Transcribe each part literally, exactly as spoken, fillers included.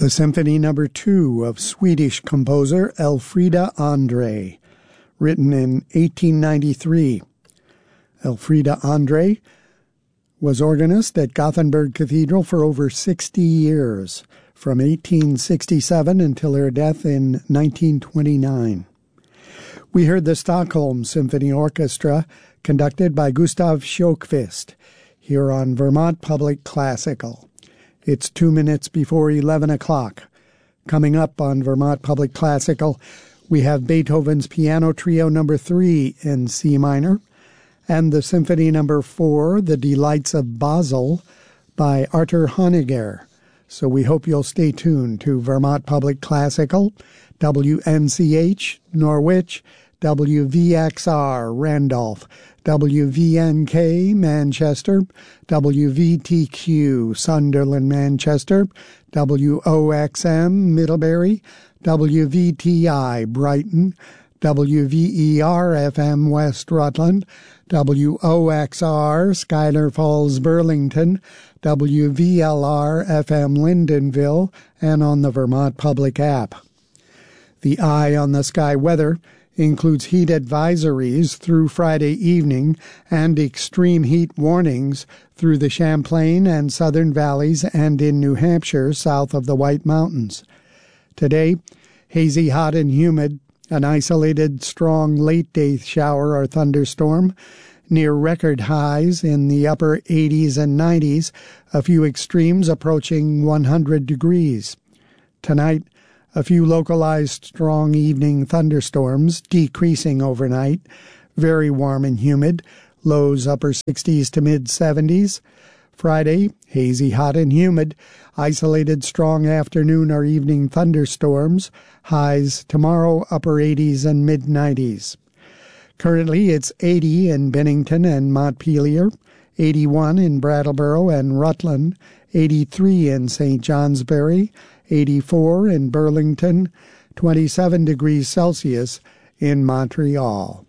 The Symphony Number Two of Swedish composer Elfrida Andre, written in eighteen ninety-three. Elfrida Andre was organist at Gothenburg Cathedral for over sixty years, from eighteen sixty-seven until her death in nineteen twenty-nine. We heard the Stockholm Symphony Orchestra, conducted by Gustav Sjökvist, here on Vermont Public Classical. It's two minutes before eleven o'clock. Coming up on Vermont Public Classical, we have Beethoven's Piano Trio Number Three in C minor, and the Symphony Number Four, The Delights of Basel, by Arthur Honegger. So we hope you'll stay tuned to Vermont Public Classical, W N C H, Norwich, W V X R, Randolph, W V N K, Manchester, W V T Q, Sunderland, Manchester, W O X M, Middlebury, W V T I, Brighton, W V E R F M, West Rutland, W O X R, Schuyler Falls, Burlington, W V L R F M, Lyndonville, and on the Vermont Public app. The Eye on the Sky weather includes heat advisories through Friday evening and extreme heat warnings through the Champlain and Southern Valleys and in New Hampshire south of the White Mountains. Today, hazy, hot, and humid, an isolated, strong late-day shower or thunderstorm, near record highs in the upper eighties and nineties, a few extremes approaching one hundred degrees. Tonight, a few localized strong evening thunderstorms, decreasing overnight, very warm and humid, lows upper sixties to mid-seventies. Friday, hazy, hot, and humid, isolated strong afternoon or evening thunderstorms, highs tomorrow upper eighties and mid-nineties. Currently, it's eighty in Bennington and Montpelier, eighty-one in Brattleboro and Rutland, eighty-three in Saint Johnsbury, eighty-four in Burlington, twenty-seven degrees Celsius in Montreal.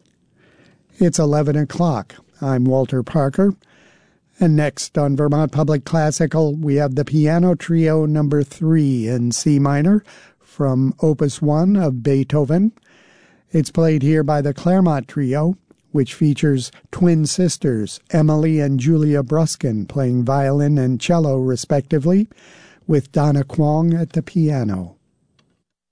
It's eleven o'clock. I'm Walter Parker. And next on Vermont Public Classical, we have the Piano Trio Number Three in C minor from Opus One of Beethoven. It's played here by the Claremont Trio, which features twin sisters Emily and Julia Bruskin playing violin and cello respectively, with Donna Kwong at the piano.